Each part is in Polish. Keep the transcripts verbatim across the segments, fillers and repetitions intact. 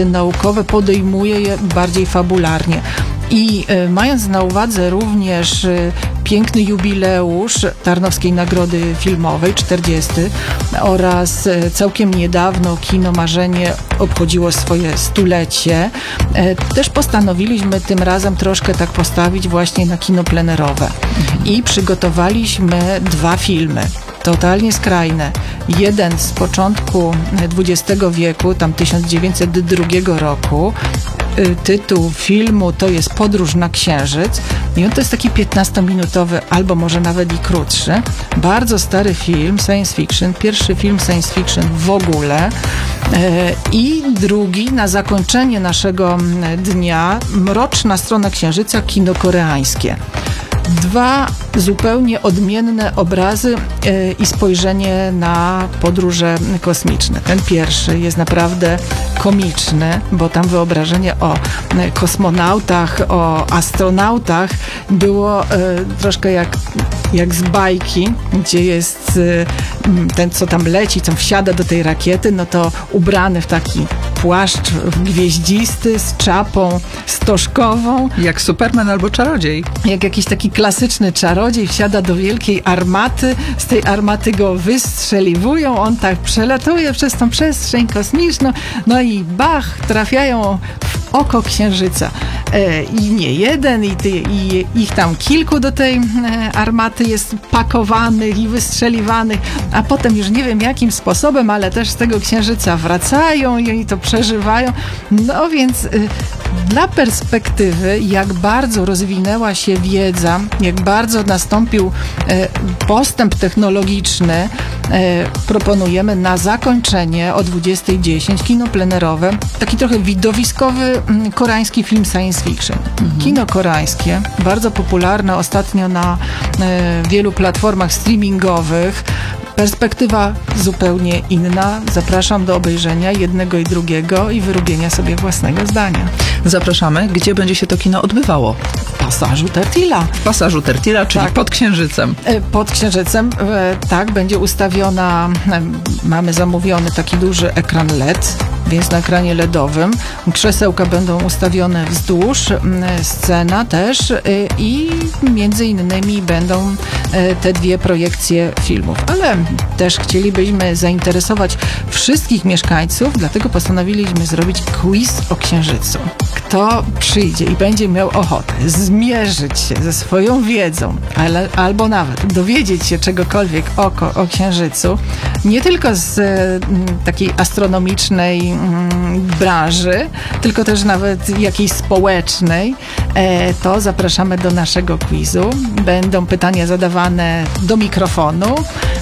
tematy naukowe, podejmuje je bardziej fabularnie. I y, mając na uwadze również y, piękny jubileusz Tarnowskiej Nagrody Filmowej, czterdziesty, oraz y, całkiem niedawno Kino Marzenie obchodziło swoje stulecie, y, też postanowiliśmy tym razem troszkę tak postawić właśnie na kino plenerowe. I przygotowaliśmy dwa filmy. Totalnie skrajne. Jeden z początku dwudziestego wieku, tam tysiąc dziewięćset drugiego roku. Tytuł filmu to jest Podróż na Księżyc i on to jest taki piętnastominutowy, albo może nawet i krótszy. Bardzo stary film, science fiction, pierwszy film science fiction w ogóle. I drugi, na zakończenie naszego dnia, Mroczna strona Księżyca, kino koreańskie. Dwa zupełnie odmienne obrazy yy, i spojrzenie na podróże kosmiczne. Ten pierwszy jest naprawdę komiczny, bo tam wyobrażenie o y, kosmonautach, o astronautach było y, troszkę jak, jak z bajki, gdzie jest y, ten, co tam leci, co wsiada do tej rakiety, no to ubrany w taki płaszcz gwieździsty, z czapą stożkową. Jak Superman albo czarodziej. Jak jakiś taki klasyczny czarodziej wsiada do wielkiej armaty, z tej armaty go wystrzeliwują, on tak przelatuje przez tą przestrzeń kosmiczną, no i bach, trafiają w oko Księżyca. E, I nie jeden, i, ty, i ich tam kilku do tej e, armaty jest pakowanych i wystrzeliwanych, a potem już nie wiem jakim sposobem, ale też z tego Księżyca wracają i oni to przeżywają. No więc y, dla perspektywy, jak bardzo rozwinęła się wiedza, jak bardzo nastąpił e, postęp technologiczny, e, proponujemy na zakończenie o dwudziestej dziesięć kino plenerowe, taki trochę widowiskowy m, koreański film science fiction. Mhm. Kino koreańskie, bardzo popularne ostatnio na e, wielu platformach streamingowych. Perspektywa zupełnie inna. Zapraszam do obejrzenia jednego i drugiego i wyrobienia sobie własnego zdania. Zapraszamy. Gdzie będzie się to kino odbywało? W Pasażu Tertila. W Pasażu Tertila, czyli tak. pod Księżycem. Pod Księżycem, tak, będzie ustawiona, mamy zamówiony taki duży ekran L E D, więc na ekranie L E D owym. Krzesełka będą ustawione wzdłuż, scena też i między innymi będą te dwie projekcje filmów. Ale też chcielibyśmy zainteresować wszystkich mieszkańców, dlatego postanowiliśmy zrobić quiz o Księżycu. Kto przyjdzie i będzie miał ochotę zmierzyć się ze swoją wiedzą, ale, albo nawet dowiedzieć się czegokolwiek o, o Księżycu, nie tylko z m, takiej astronomicznej m, branży, tylko też nawet jakiejś społecznej, e, to zapraszamy do naszego quizu. Będą pytania zadawane do mikrofonu.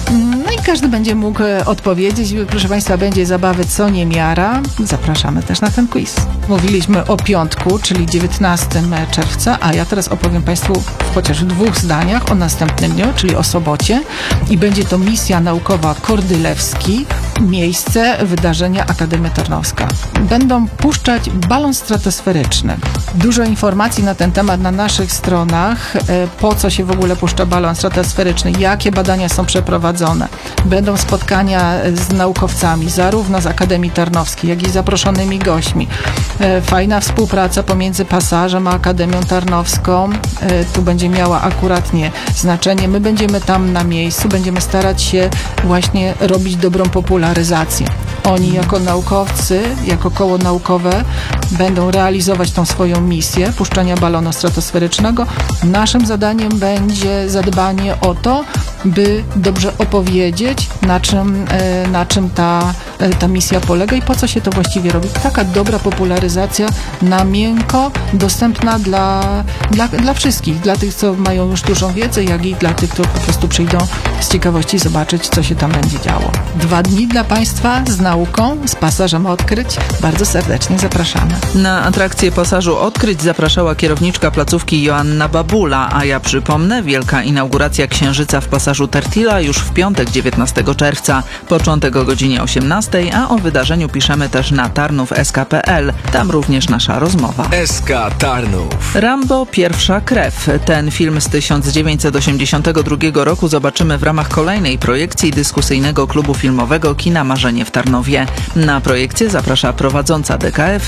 No i każdy będzie mógł odpowiedzieć. Proszę Państwa, będzie zabawy co niemiara. Zapraszamy też na ten quiz. Mówiliśmy o piątku, czyli dziewiętnastego czerwca, a ja teraz opowiem Państwu w chociaż dwóch zdaniach o następnym dniu, czyli o sobocie. I będzie to misja naukowa Kordylewski, miejsce wydarzenia Akademia Tarnowska. Będą puszczać balon stratosferyczny. Dużo informacji na ten temat na naszych stronach, po co się w ogóle puszcza balon stratosferyczny, jakie badania są przeprowadzone. Będą spotkania z naukowcami, zarówno z Akademii Tarnowskiej, jak i zaproszonymi gośćmi. Fajna współpraca pomiędzy Pasażem a Akademią Tarnowską. Tu będzie miała akuratnie znaczenie. My będziemy tam na miejscu, będziemy starać się właśnie robić dobrą popularyzację. Oni jako naukowcy, jako koło naukowe będą realizować tą swoją misję puszczania balonu stratosferycznego. Naszym zadaniem będzie zadbanie o to, by dobrze opowiedzieć, na czym, na czym ta, ta misja polega i po co się to właściwie robi. Taka dobra popularyzacja na miękko, dostępna dla, dla, dla wszystkich, dla tych, co mają już dużą wiedzę, jak i dla tych, którzy po prostu przyjdą z ciekawości zobaczyć, co się tam będzie działo. Dwa dni dla Państwa z nauką, z Pasażem Odkryć. Bardzo serdecznie zapraszamy. Na atrakcję Pasażu Odkryć zapraszała kierowniczka placówki Joanna Babula, a ja przypomnę, wielka inauguracja Księżyca w Pasażu Tertila już w piątek dziewiętnastego czerwca, początek o godzinie osiemnastej, a o wydarzeniu piszemy też na tarnów kropka s k kropka p l. Tam również nasza rozmowa. S K Tarnów. Rambo Pierwsza krew. Ten film z tysiąc dziewięćset osiemdziesiątego drugiego roku zobaczymy w ramach kolejnej projekcji dyskusyjnego klubu filmowego Kina Marzenie w Tarnowie. Na projekcję zaprasza prowadząca D K F